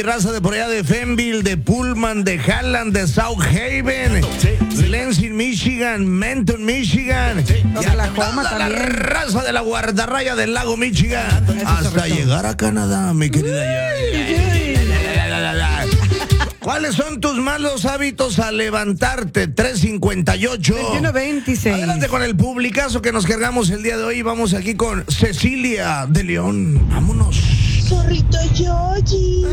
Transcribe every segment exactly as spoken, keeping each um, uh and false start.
mi raza de por allá de Fenville, de Pullman, de Halland, de South Haven, sí. Lansing, Michigan, Menton, Michigan, sí. y a la, toda la raza de la guardarraya del lago Michigan, hasta llegar a Canadá, mi querida Yael. ¿Cuáles son tus malos hábitos al levantarte? tres cincuenta y ocho. veintiuno veintiséis. Adelante con el publicazo que nos cargamos el día de hoy. Vamos aquí con Cecilia de León. Vámonos. Zorrito Yoyi.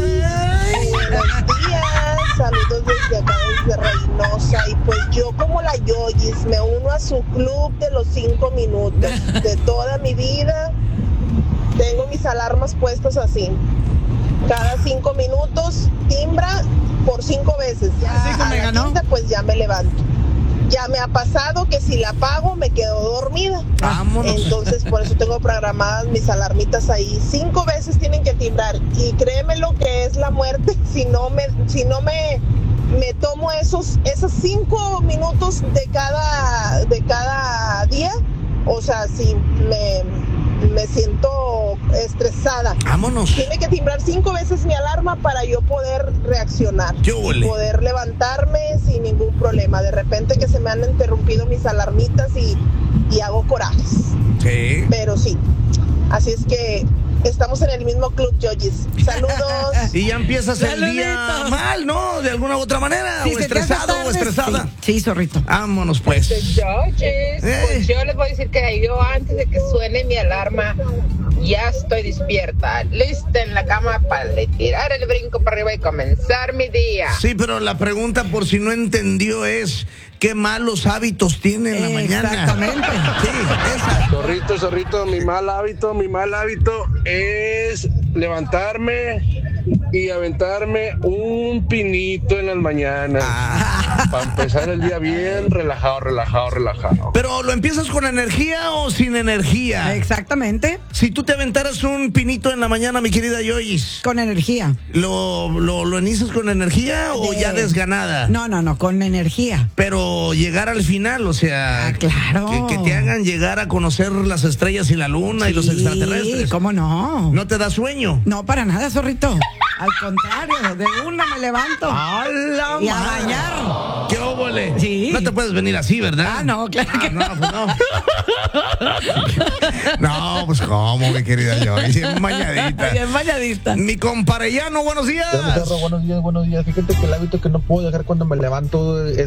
Buenos días. Saludos desde acá, desde Reynosa. Y pues yo, como la Yoyis, me uno a su club de los cinco minutos. De toda mi vida, tengo mis alarmas puestas así. Cada cinco minutos timbra por cinco veces. Ya a la quinta, pues ya me levanto. Ya me ha pasado que si la apago me quedo dormida. Vámonos. Entonces por eso tengo programadas mis alarmitas ahí. Cinco veces tienen que timbrar. Y créeme lo que es la muerte si no me, si no me, me tomo esos, esos cinco minutos de cada, de cada día. O sea, si me, me siento estresada. Vámonos. Tiene que timbrar cinco veces mi alarma para yo poder reaccionar. Y poder levantarme sin ningún problema. De repente que se me han interrumpido mis alarmitas y, y hago corajes. Sí. Pero sí. Así es que estamos en el mismo club, Yoyis. Saludos. Y ya empiezas el Saludito. día mal, ¿no? De alguna u otra manera. Sí, o se te estresado hace tarde, o estresada. Sí, sí, zorrito. Vámonos, pues. Yoyis, Eh. pues yo les voy a decir que yo antes de que suene mi alarma ya estoy despierta, lista en la cama para tirar el brinco para arriba y comenzar mi día. Sí, pero la pregunta, por si no entendió, es ¿qué malos hábitos tiene en la mañana? Exactamente. Sí, esa. Zorrito, zorrito, mi mal hábito, mi mal hábito es levantarme y aventarme un pinito en las mañanas. Ah. Para empezar el día bien, relajado, relajado, relajado. Pero ¿lo empiezas con energía o sin energía? Exactamente. Si tú te aventaras un pinito en la mañana, mi querida Yoyis, Con energía. ¿lo, lo, lo inicias con energía o De- ya desganada? No, no, no, con energía. Pero llegar al final, o sea, Ah, claro. que, que te hagan llegar a conocer las estrellas y la luna y los Sí, extraterrestres. ¿cómo no? ¿No te da sueño? No, para nada, zorrito. Al contrario, de una me levanto. ¡A la Y a madre! bañar. ¡Qué óvole! Sí. No te puedes venir así, ¿verdad? Ah, no, claro Ah, que no. Pues no. No, pues cómo, mi querida Joyce, bien bañadita. Bien bañadita. Mi comparellano, buenos días. Buenos días, buenos días, buenos días. Fíjate que el hábito que no puedo dejar cuando me levanto es